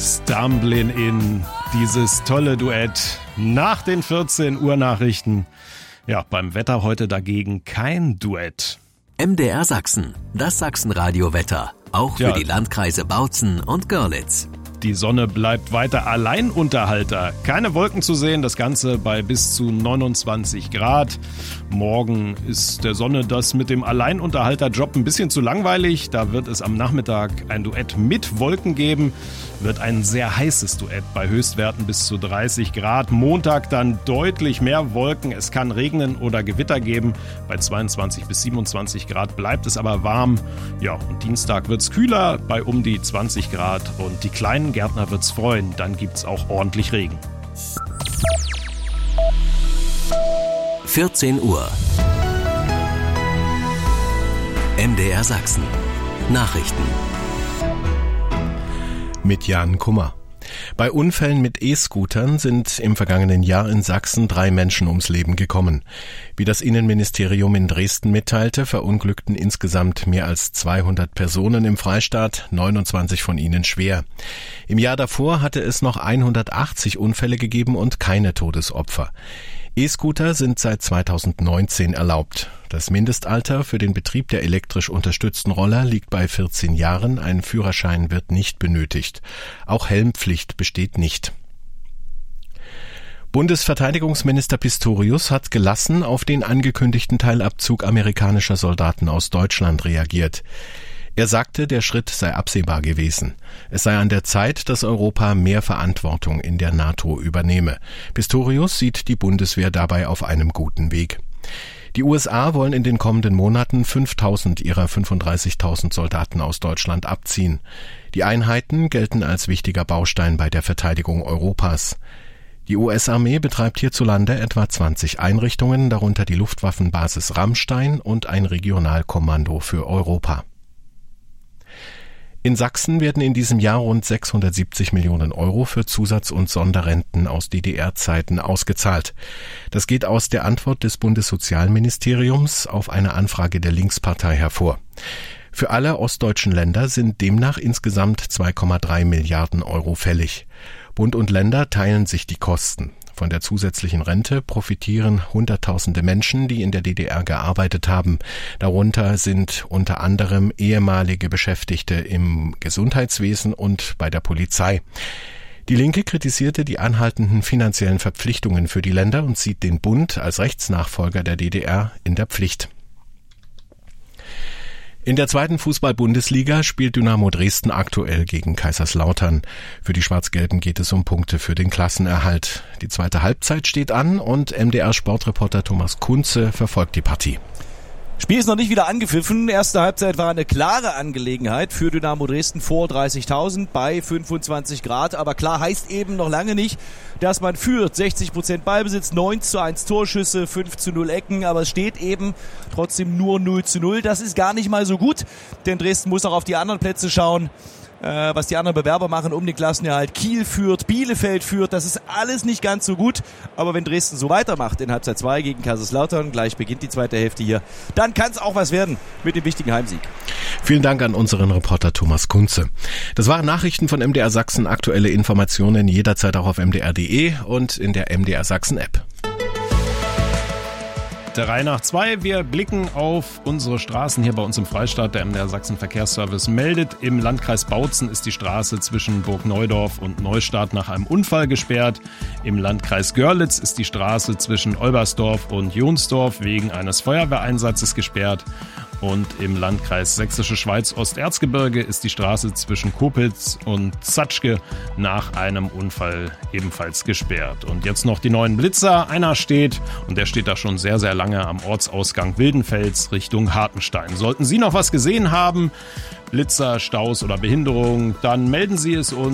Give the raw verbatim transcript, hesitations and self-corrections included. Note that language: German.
Stumbling In, dieses tolle Duett nach den vierzehn Uhr Nachrichten. Ja, beim Wetter heute dagegen kein Duett. M D R Sachsen, das Sachsenradio-Wetter, auch für Ja. die Landkreise Bautzen und Görlitz. Die Sonne bleibt weiter Alleinunterhalter. Keine Wolken zu sehen, das Ganze bei bis zu neunundzwanzig Grad. Morgen ist der Sonne das mit dem Alleinunterhalterjob ein bisschen zu langweilig. Da wird es am Nachmittag ein Duett mit Wolken geben. Wird ein sehr heißes Duett bei Höchstwerten bis zu dreißig Grad. Montag dann deutlich mehr Wolken. Es kann regnen oder Gewitter geben. Bei zweiundzwanzig bis siebenundzwanzig Grad bleibt es aber warm. Ja, und Dienstag wird es kühler bei um die zwanzig Grad. Und die kleinen Gärtner wird's freuen. Dann gibt's auch ordentlich Regen. vierzehn Uhr. M D R Sachsen. Nachrichten. Mit Jan Kummer. Bei Unfällen mit E-Scootern sind im vergangenen Jahr in Sachsen drei Menschen ums Leben gekommen. Wie das Innenministerium in Dresden mitteilte, verunglückten insgesamt mehr als zweihundert Personen im Freistaat, neunundzwanzig von ihnen schwer. Im Jahr davor hatte es noch hundertachtzig Unfälle gegeben und keine Todesopfer. E-Scooter sind seit zweitausendneunzehn erlaubt. Das Mindestalter für den Betrieb der elektrisch unterstützten Roller liegt bei vierzehn Jahren. Ein Führerschein wird nicht benötigt. Auch Helmpflicht besteht nicht. Bundesverteidigungsminister Pistorius hat gelassen auf den angekündigten Teilabzug amerikanischer Soldaten aus Deutschland reagiert. Er sagte, der Schritt sei absehbar gewesen. Es sei an der Zeit, dass Europa mehr Verantwortung in der NATO übernehme. Pistorius sieht die Bundeswehr dabei auf einem guten Weg. Die U S A wollen in den kommenden Monaten fünftausend ihrer fünfunddreißigtausend Soldaten aus Deutschland abziehen. Die Einheiten gelten als wichtiger Baustein bei der Verteidigung Europas. Die U S-Armee betreibt hierzulande etwa zwanzig Einrichtungen, darunter die Luftwaffenbasis Ramstein und ein Regionalkommando für Europa. In Sachsen werden in diesem Jahr rund sechshundertsiebzig Millionen Euro für Zusatz- und Sonderrenten aus D D R-Zeiten ausgezahlt. Das geht aus der Antwort des Bundessozialministeriums auf eine Anfrage der Linkspartei hervor. Für alle ostdeutschen Länder sind demnach insgesamt zwei Komma drei Milliarden Euro fällig. Bund und Länder teilen sich die Kosten. Von der zusätzlichen Rente profitieren Hunderttausende Menschen, die in der D D R gearbeitet haben. Darunter sind unter anderem ehemalige Beschäftigte im Gesundheitswesen und bei der Polizei. Die Linke kritisierte die anhaltenden finanziellen Verpflichtungen für die Länder und sieht den Bund als Rechtsnachfolger der D D R in der Pflicht. In der zweiten Fußball-Bundesliga spielt Dynamo Dresden aktuell gegen Kaiserslautern. Für die Schwarz-Gelben geht es um Punkte für den Klassenerhalt. Die zweite Halbzeit steht an und M D R-Sportreporter Thomas Kunze verfolgt die Partie. Spiel ist noch nicht wieder angepfiffen. Erste Halbzeit war eine klare Angelegenheit für Dynamo Dresden vor dreißigtausend bei fünfundzwanzig Grad. Aber klar heißt eben noch lange nicht, dass man führt. sechzig Prozent Ballbesitz, neun zu eins Torschüsse, fünf zu null Ecken. Aber es steht eben trotzdem nur null zu null. Das ist gar nicht mal so gut, denn Dresden muss auch auf die anderen Plätze schauen, äh, was die anderen Bewerber machen um den Klassenerhalt. Kiel führt, Bielefeld führt, das ist alles nicht ganz so gut. Aber wenn Dresden so weitermacht in Halbzeit zwei gegen Kaiserslautern, gleich beginnt die zweite Hälfte hier, dann kann es auch was werden mit dem wichtigen Heimsieg. Vielen Dank an unseren Reporter Thomas Kunze. Das waren Nachrichten von M D R Sachsen. Aktuelle Informationen jederzeit auch auf m d r punkt d e und in der M D R Sachsen App. Der Reihe nach zwei. Wir blicken auf unsere Straßen hier bei uns im Freistaat. Der M D R Sachsen Verkehrsservice meldet, im Landkreis Bautzen ist die Straße zwischen Burg Neudorf und Neustadt nach einem Unfall gesperrt. Im Landkreis Görlitz ist die Straße zwischen Olbersdorf und Jonsdorf wegen eines Feuerwehreinsatzes gesperrt. Und im Landkreis Sächsische Schweiz Osterzgebirge ist die Straße zwischen Kopitz und Zatschke nach einem Unfall ebenfalls gesperrt. Und jetzt noch die neuen Blitzer. Einer steht, und der steht da schon sehr, sehr lange, am Ortsausgang Wildenfels Richtung Hartenstein. Sollten Sie noch was gesehen haben, Blitzer, Staus oder Behinderung, dann melden Sie es uns.